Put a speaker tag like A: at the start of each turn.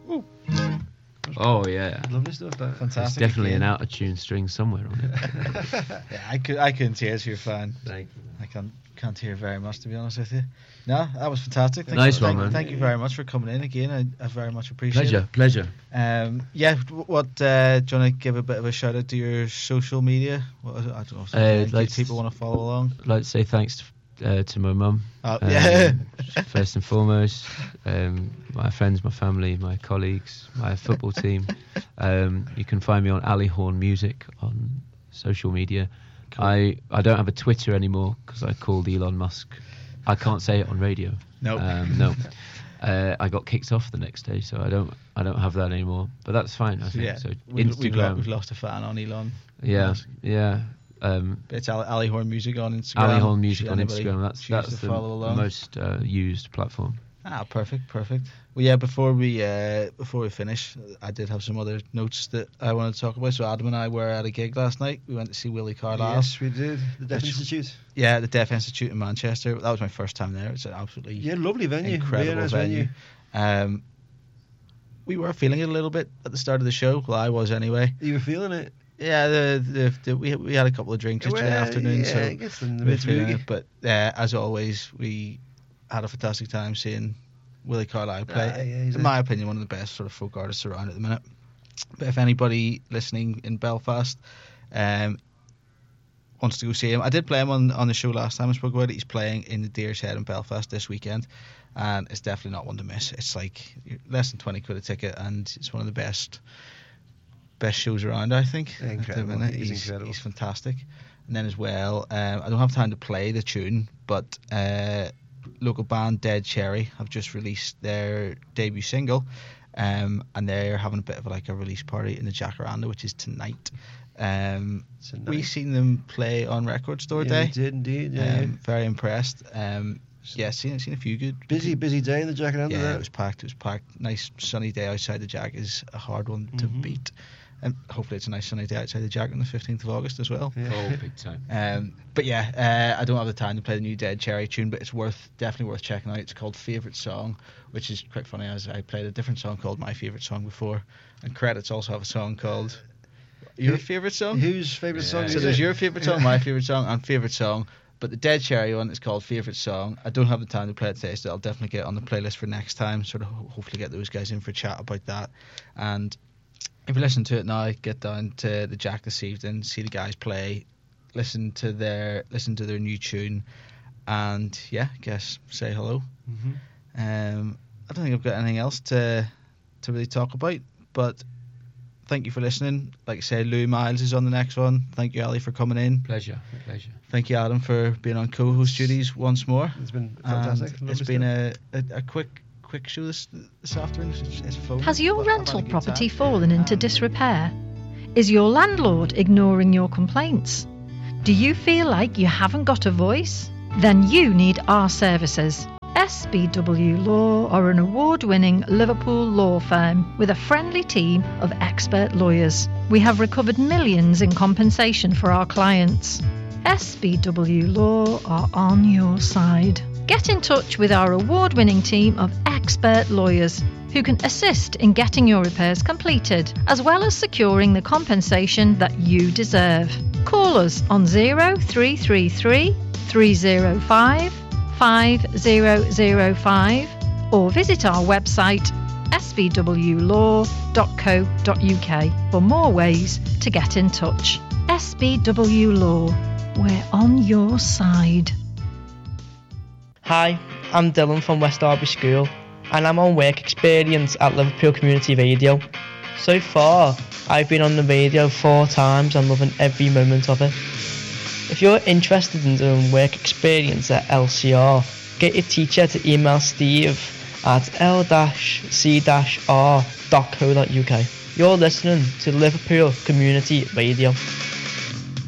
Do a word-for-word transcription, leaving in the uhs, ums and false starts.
A: Ooh.
B: Oh yeah,
C: Lovely stuff. That.
A: Fantastic.
B: there's definitely
A: again.
B: an out of tune string somewhere on it.
A: Yeah, I could I couldn't hear it if you're a fan.
B: Thank you.
A: I can't can't hear very much, to be honest with you. No, that was fantastic. Thank
B: Nice
A: you,
B: one,
A: thank,
B: man.
A: Thank you very much for coming in again. I, I very much appreciate
B: Pleasure,
A: it.
B: pleasure.
A: Um, yeah, w- what uh, do you want to give a bit of a shout out to your social media? What, I don't know if
B: Uh,
A: uh,
B: like-
A: people want to follow along.
B: I'd like to say thanks uh, to my mum.
A: Oh,
B: um,
A: yeah.
B: First and foremost, um, my friends, my family, my colleagues, my football team. Um, you can find me on Ali Horn Music on social media. I, I don't have a Twitter anymore because I called Elon Musk. I can't say it on radio.
A: Nope.
B: Um, no. Uh, I got kicked off the next day, so I don't I don't have that anymore. But that's fine, I think.
A: Yeah,
B: So
A: we've,
B: Instagram.
A: we've, lo- we've lost a fan on Elon.
B: yeah,
A: Musk.
B: yeah. Um,
A: It's Ali, Ali Horn Music on Instagram.
B: Ali Horn Music
A: Should
B: on
A: anybody
B: Instagram. That's
A: choose
B: that's
A: to
B: the
A: follow along?
B: most uh, used platform.
A: Ah, perfect, perfect. Well, yeah. Before we uh, before we finish, I did have some other notes that I wanted to talk about. So Adam and I were at a gig last night. We went to see Willie Carlisle.
C: Yes, we did. The Deaf
A: Which-
C: Institute.
A: Yeah, the Deaf Institute in Manchester. That was my first time there. It's an absolutely
C: Yeah, lovely venue.
A: incredible
C: Really nice
A: venue.
C: venue.
A: Um, we were feeling it a little bit at the start of the show. Well, I was anyway.
C: You were feeling it.
A: Yeah, the, the, the we we had a couple of drinks yesterday
C: Well,
A: afternoon.
C: yeah,
A: so
C: it gets in the
A: we were
C: bit
A: feeling
C: boogie.
A: it. But uh, as always, we had a fantastic time seeing Willie Carlisle play.
C: Ah, yeah, he's
A: in
C: a-
A: my opinion, one of the best sort of folk artists around at the minute. But if anybody listening in Belfast um, wants to go see him, I did play him on, on the show last time I spoke about it. He's playing in the Deer's Head in Belfast this weekend, and it's definitely not one to miss. It's like less than twenty quid a ticket, and it's one of the best best shows around, I think. at the
C: Incredible.
A: minute.
C: He's
A: He's,
C: incredible.
A: he's fantastic. And then as well, um, I don't have time to play the tune, but uh, local band Dead Cherry have just released their debut single, um, and they're having a bit of like a release party in the Jacaranda, which is tonight. Um,
C: Tonight.
A: we seen them play on Record Store
C: Yeah,
A: Day.
C: we did indeed. Yeah.
A: Um, very impressed. Um, yeah, seen seen a few good.
C: busy, busy day in the Jacaranda.
A: Yeah,
C: there.
A: it was packed. It was packed. Nice sunny day outside the Jack is a hard one to
C: Mhm.
A: beat, and hopefully it's a nice sunny day outside the Jack on the fifteenth of August as well.
C: Yeah.
B: Oh, big time.
A: Um, but yeah, uh, I don't have the time to play the new Dead Cherry tune, but it's worth definitely worth checking out. It's called Favorite Song, which is quite funny as I played a different song called My Favorite Song before, and credits also have a song called Your
C: Who-
A: Favorite Song.
C: Whose favourite
B: Yeah.
C: song
A: So
C: is
A: there's
C: it?
A: your favorite song, my favorite song, and favorite song. But the Dead Cherry one is called Favorite Song. I don't have the time to play it today, so I'll definitely get it on the playlist for next time. Sort of ho- hopefully get those guys in for a chat about that. And if you listen to it now, get down to the Jack this evening, see the guys play, listen to their listen to their new tune, and yeah, I guess say hello.
C: Mhm.
A: Um, I don't think I've got anything else to to really talk about, but thank you for listening. Like I said, Louis Miles is on the next one. Thank you, Ali, for coming in.
B: Pleasure, pleasure.
A: Thank you, Adam, for being on co-host duties once more.
C: It's been
A: And
C: fantastic.
A: it's
C: Lovely
A: been
C: stuff.
A: a, a, a quick quick show this, this afternoon. It's, it's phone,
D: Has your
A: but I've had a
D: rental
A: good
D: property
A: time.
D: fallen into
A: Um,
D: disrepair? Is your landlord ignoring your complaints? Do you feel like you haven't got a voice? Then you need our services. S B W Law are an award-winning Liverpool law firm with a friendly team of expert lawyers. We have recovered millions in compensation for our clients. S B W Law are on your side. Get in touch with our award-winning team of expert lawyers who can assist in getting your repairs completed, as well as securing the compensation that you deserve. Call us on zero three three three, three zero five, five zero zero five or visit our website s b w law dot co dot u k for more ways to get in touch. S B W Law, we're on your side.
E: Hi, I'm Dylan from West Derby School and I'm on work experience at Liverpool Community Radio. So far, I've been on the radio four times and loving every moment of it. If you're interested in doing work experience at L C R, get your teacher to email Steve at l c r dot co dot u k. You're listening to Liverpool Community Radio.